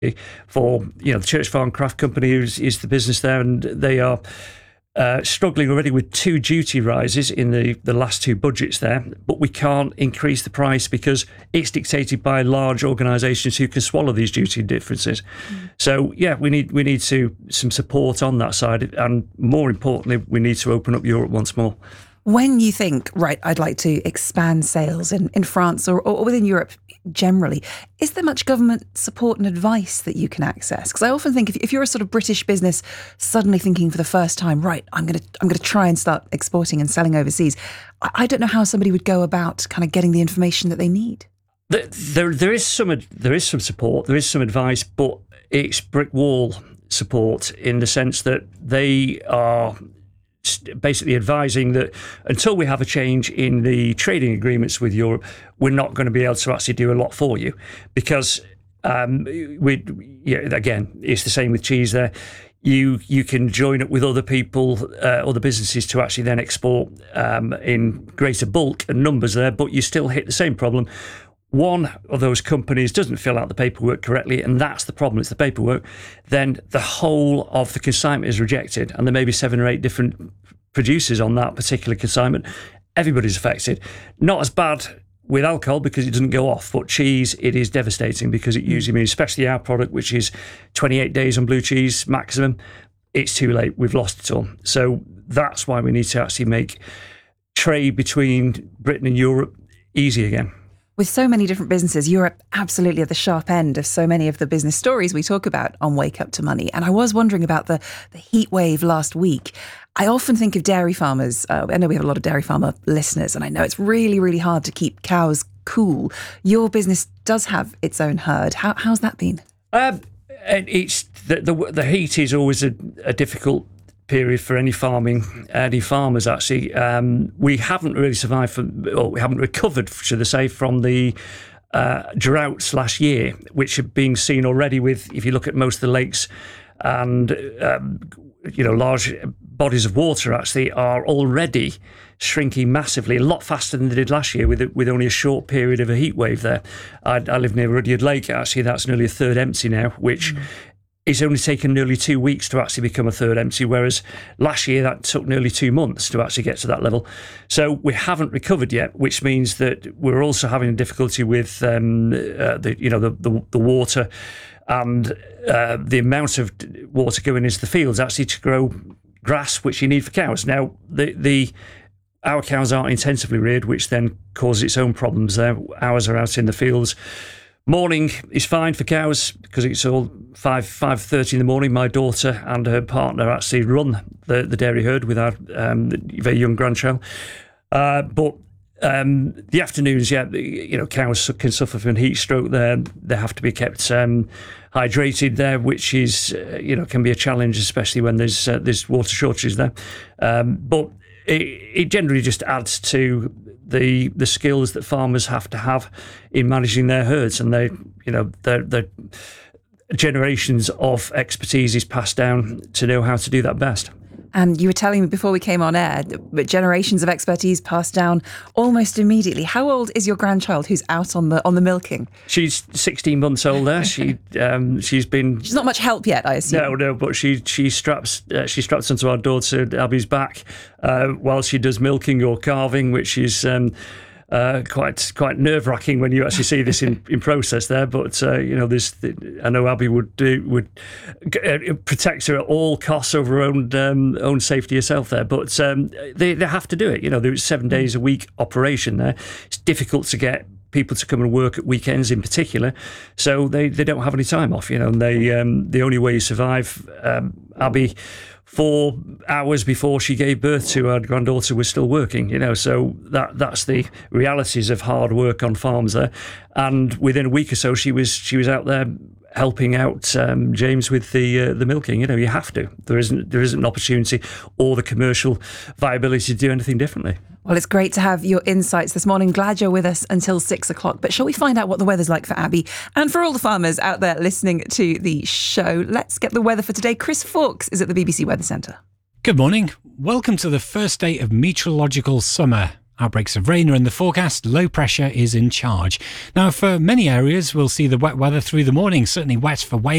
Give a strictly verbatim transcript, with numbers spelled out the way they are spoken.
for, you know, the Church Farm Craft Company is, is the business there, and they are uh, struggling already with two duty rises in the, the last two budgets there, but we can't increase the price because it's dictated by large organisations who can swallow these duty differences. Mm. So, yeah, we need we need to some support on that side, and more importantly, we need to open up Europe once more. When you think, right, I'd like to expand sales in, in France or, or within Europe generally, is there much government support and advice that you can access? Because I often think if, if you're a sort of British business suddenly thinking for the first time, right, I'm going to I'm going to try and start exporting and selling overseas, I, I don't know how somebody would go about kind of getting the information that they need. There, there, there is some there is some support, there is some advice, but it's brick wall support in the sense that they are basically advising that until we have a change in the trading agreements with Europe, we're not going to be able to actually do a lot for you, because um, we, yeah, again, it's the same with cheese there. You you can join up with other people, uh, other businesses to actually then export um, in greater bulk and numbers there, but you still hit the same problem. One of those companies doesn't fill out the paperwork correctly, and that's the problem, it's the paperwork, then the whole of the consignment is rejected, and there may be seven or eight different producers on that particular consignment. Everybody's affected. Not as bad with alcohol because it doesn't go off, but cheese, it is devastating because it usually means, especially our product, which is twenty-eight days on blue cheese maximum, it's too late, we've lost it all. So that's why we need to actually make trade between Britain and Europe easy again. With so many different businesses, you're absolutely at the sharp end of so many of the business stories we talk about on Wake Up to Money. And I was wondering about the, the heat wave last week. I often think of dairy farmers. Uh, I know we have a lot of dairy farmer listeners, and I know it's really, really hard to keep cows cool. Your business does have its own herd. How, how's that been? Um, it's the, the the heat is always a, a difficult period for any farming, any farmers actually. Um, we haven't really survived from, or we haven't recovered, should I say, from the uh, droughts last year, which are being seen already with, if you look at most of the lakes and, um, you know, large bodies of water actually are already shrinking massively, a lot faster than they did last year with with only a short period of a heat wave there. I, I live near Rudyard Lake, actually, that's nearly a third empty now, which mm. It's only taken nearly two weeks to actually become a third empty, whereas last year that took nearly two months to actually get to that level. So we haven't recovered yet, which means that we're also having difficulty with um, uh, the you know the the, the water and uh, the amount of water going into the fields actually to grow grass, which you need for cows. Now the the our cows aren't intensively reared, which then causes its own problems there. Ours are out in the fields. Morning is fine for cows because it's all five five thirty in the morning. My daughter and her partner actually run the, the dairy herd with our um, very young grandchild. Uh, but um, the afternoons, yeah, you know, cows can suffer from heat stroke. There, they have to be kept um, hydrated there, which is uh, you know can be a challenge, especially when there's uh, there's water shortages there. Um, but it, it generally just adds to the the skills that farmers have to have in managing their herds, and they you know their their generations of expertise is passed down to know how to do that best. And you were telling me before we came on air, but generations of expertise passed down almost immediately. How old is your grandchild who's out on the on the milking? She's sixteen months old there. She um, she's been. She's not much help yet, I assume. No, no, but she she straps uh, she straps onto our daughter Abby's back uh, while she does milking or calving, which is. Um, Uh, quite quite nerve wracking when you actually see this in, in process there, but uh, you know, this I know Abby would do would uh, protect her at all costs over her own um, own safety herself there. But um, they they have to do it. You know, there's seven days a week operation there. It's difficult to get people to come and work at weekends in particular, so they, they don't have any time off. You know, and they um, the only way you survive. Um, Abby. Four hours before she gave birth to her granddaughter was still working, you know, so that that's the realities of hard work on farms there. And within a week or so, she was she was out there helping out um, James with the uh, the milking. You know, you have to. There isn't there isn't an opportunity or the commercial viability to do anything differently. Well, it's great to have your insights this morning. Glad you're with us until six o'clock. But shall we find out what the weather's like for Abby and for all the farmers out there listening to the show? Let's get the weather for today. Chris Fawkes is at the B B C Weather Centre. Good morning. Welcome to the first day of meteorological summer. Outbreaks of rain are in the forecast. Low pressure is in charge. Now, for many areas, we'll see the wet weather through the morning, certainly wet for Wales.